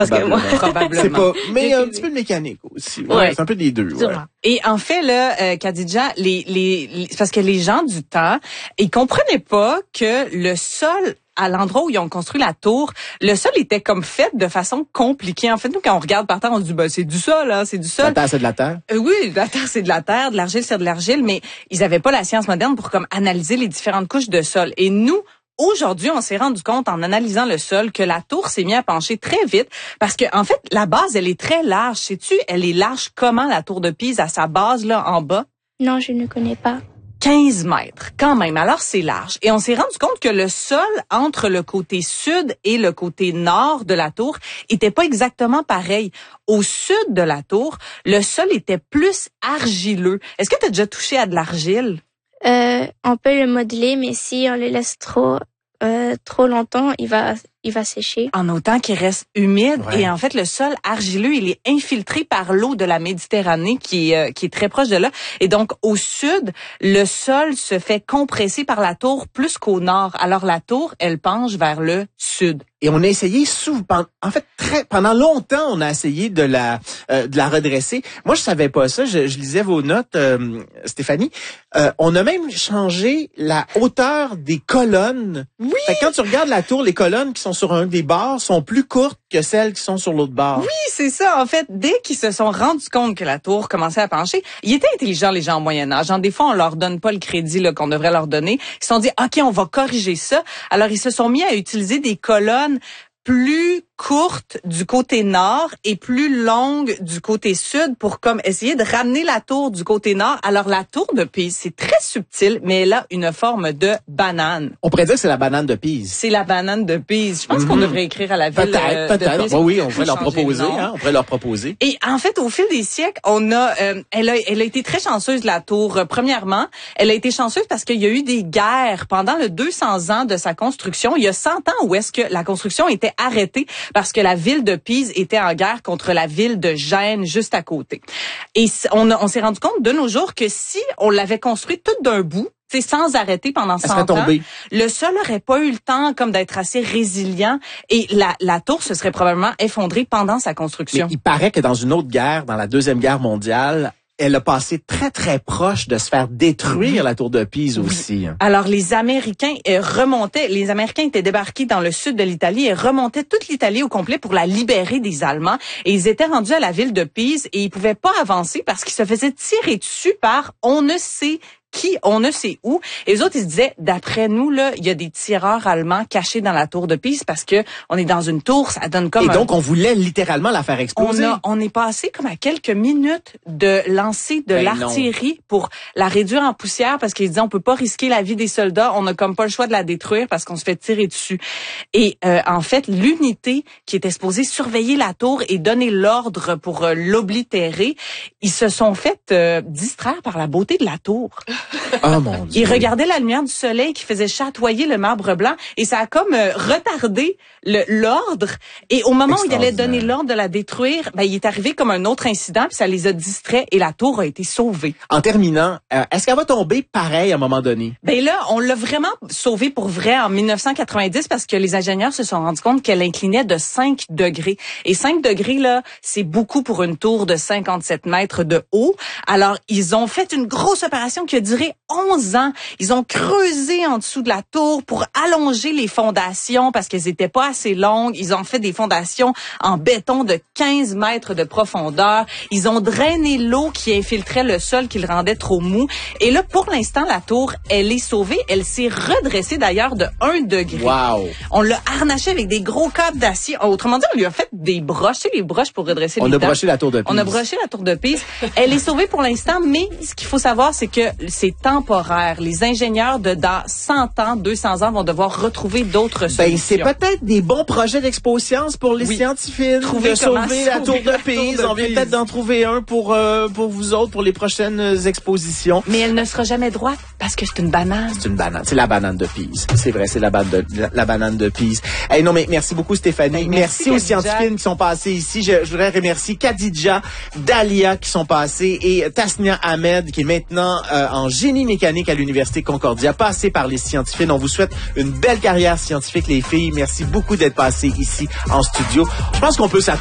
Parce que moi, probablement. C'est pas, mais un petit peu de mécanique aussi. Ouais. C'est un peu des deux. Ouais. Et en fait, là, Khadija, c'est parce que les gens du temps, ils comprenaient pas que le sol, à l'endroit où ils ont construit la tour, le sol était comme fait de façon compliquée. En fait, nous, quand on regarde par terre, on se dit, c'est du sol, hein, c'est du sol. La terre, c'est de la terre? Oui, la terre, c'est de la terre, de l'argile, c'est de l'argile, mais ils avaient pas la science moderne pour comme analyser les différentes couches de sol. Et nous, aujourd'hui, on s'est rendu compte en analysant le sol que la tour s'est mise à pencher très vite parce que en fait, la base, elle est très large. Sais-tu, elle est large comment la tour de Pise à sa base là en bas? Non, je ne connais pas. 15 mètres, quand même. Alors, c'est large. Et on s'est rendu compte que le sol entre le côté sud et le côté nord de la tour était pas exactement pareil. Au sud de la tour, le sol était plus argileux. Est-ce que tu as déjà touché à de l'argile? On peut le modeler, mais si on le laisse trop longtemps, il va sécher. En autant qu'il reste humide. Ouais. Et en fait, le sol argileux, il est infiltré par l'eau de la Méditerranée qui est très proche de là. Et donc, au sud, le sol se fait compresser par la tour plus qu'au nord. Alors, la tour, elle penche vers le sud. Et on a essayé pendant longtemps, on a essayé de la redresser. Moi, je savais pas ça. Je lisais vos notes, Stéphanie. On a même changé la hauteur des colonnes. Oui. Fait que quand tu regardes la tour, les colonnes qui sont sur un des bords sont plus courtes que celles qui sont sur l'autre bord. Oui, c'est ça. En fait, dès qu'ils se sont rendus compte que la tour commençait à pencher, ils étaient intelligents, les gens au Moyen-Âge. Des fois, on leur donne pas le crédit là, qu'on devrait leur donner. Ils se sont dit, OK, on va corriger ça. Alors, ils se sont mis à utiliser des colonnes plus courte du côté nord et plus longue du côté sud pour comme essayer de ramener la tour du côté nord. Alors la tour de Pise, c'est très subtil, mais elle a une forme de banane. On pourrait dire que c'est la banane de Pise. C'est la banane de Pise. Je pense qu'on devrait écrire à la ville peut-être. de Pise. Oui, on pourrait leur proposer. On pourrait leur proposer. Et en fait, au fil des siècles, elle a été très chanceuse, la tour. Premièrement, elle a été chanceuse parce qu'il y a eu des guerres pendant le 200 ans de sa construction. Il y a 100 ans où est-ce que la construction était arrêtée parce que la ville de Pise était en guerre contre la ville de Gênes juste à côté. Et on s'est rendu compte de nos jours que si on l'avait construite toute d'un bout, sans arrêter pendant 100 ans, le sol n'aurait pas eu le temps comme d'être assez résilient et la tour se serait probablement effondrée pendant sa construction. Mais il paraît que dans une autre guerre, dans la Deuxième Guerre mondiale, elle a passé très, très proche de se faire détruire la tour de Pise aussi. Alors, les Américains étaient débarqués dans le sud de l'Italie et remontaient toute l'Italie au complet pour la libérer des Allemands. Et ils étaient rendus à la ville de Pise et ils pouvaient pas avancer parce qu'ils se faisaient tirer dessus par on ne sait où. Et les autres, ils se disaient, d'après nous, là, il y a des tireurs allemands cachés dans la tour de Pise parce que on est dans une tour, ça donne comme donc, on voulait littéralement la faire exploser. On est passé comme à quelques minutes de lancer de l'artillerie pour la réduire en poussière parce qu'ils disaient, on peut pas risquer la vie des soldats, on a comme pas le choix de la détruire parce qu'on se fait tirer dessus. Et en fait, l'unité qui était supposée surveiller la tour et donner l'ordre pour l'oblitérer, ils se sont fait distraire par la beauté de la tour. Oh mon Dieu. Il regardait la lumière du soleil qui faisait chatoyer le marbre blanc et ça a comme retardé l'ordre. Et au moment où il allait donner l'ordre de la détruire, il est arrivé comme un autre incident puis ça les a distraits et la tour a été sauvée. En terminant, est-ce qu'elle va tomber pareil à un moment donné? Là, on l'a vraiment sauvée pour vrai en 1990 parce que les ingénieurs se sont rendus compte qu'elle inclinait de 5 degrés. Et 5 degrés, là, c'est beaucoup pour une tour de 57 mètres de haut. Alors, ils ont fait une grosse opération qui a duré 11 ans. Ils ont creusé en dessous de la tour pour allonger les fondations parce qu'elles étaient pas assez longues. Ils ont fait des fondations en béton de 15 mètres de profondeur. Ils ont drainé l'eau qui infiltrait le sol, qui le rendait trop mou. Et là, pour l'instant, la tour, elle est sauvée. Elle s'est redressée d'ailleurs de 1 degré. Wow. On l'a harnachée avec des gros câbles d'acier. Autrement dit, on lui a fait des broches, les broches pour redresser les dents. On a broché la tour de Pise. On a broché la tour de Pise. Elle est sauvée pour l'instant, mais ce qu'il faut savoir, c'est que c'est temporaire. Les ingénieurs dans 100 ans, 200 ans vont devoir retrouver d'autres solutions. C'est peut-être des bons projets d'expo-sciences pour les scientifiques. Trouver de sauver la tour de Pise. On vient peut-être d'en trouver un pour vous autres, pour les prochaines expositions. Mais elle ne sera jamais droite parce que c'est une banane. C'est une banane. C'est la banane de Pise. C'est vrai, c'est la banane de Pise. Hey, non, mais merci beaucoup, Stéphanie. Merci aux scientifiques qui sont passés ici. Je voudrais remercier Khadija, Dalia qui sont passés et Tasnia Ahmed qui est maintenant en génie mécanique à l'Université Concordia, passées par les scientifiques. On vous souhaite une belle carrière scientifique, les filles. Merci beaucoup d'être passées ici en studio. Je pense qu'on peut s'attendre